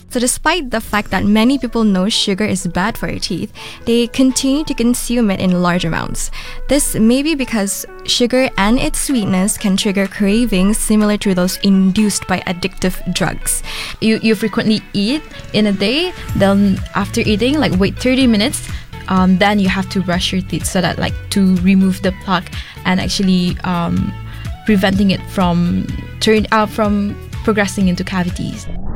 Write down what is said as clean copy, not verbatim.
So despite the fact that many people know sugar is bad for your teeth, they continue to consume it in large amounts. This may be because sugar and its sweetness can trigger cravings similar to those induced by addictive drugs. You frequently eat in a day, then after eating, wait 30 minutes, then you have to brush your teeth so that to remove the plaque and actually preventing it from progressing into cavities.